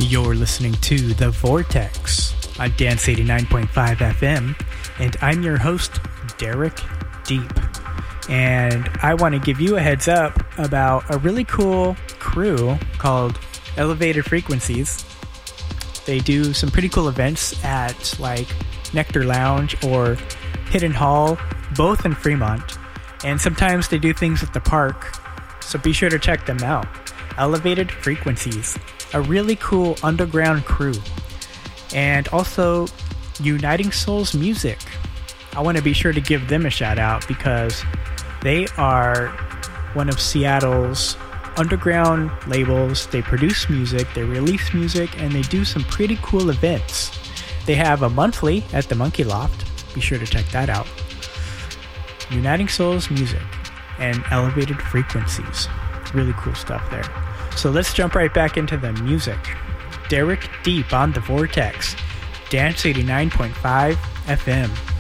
You're listening to The Vortex on Dance 89.5 FM, and I'm your host, Derek Deep. And I want to give you a heads up about a really cool crew called Elevated Frequencies. They do some pretty cool events at like Nectar Lounge or Hidden Hall, both in Fremont. And sometimes they do things at the park, so be sure to check them out. Elevated Frequencies, a really cool underground crew. And also Uniting Souls Music. I want to be sure to give them a shout out because they are one of Seattle's underground labels. They produce music, they release music, and they do some pretty cool events. They have a monthly at the Monkey Loft. Be sure to check that out. Uniting Souls Music and Elevated Frequencies. Really cool stuff there. So let's jump right back into the music. Derek Deep on The Vortex, Dance 89.5 FM.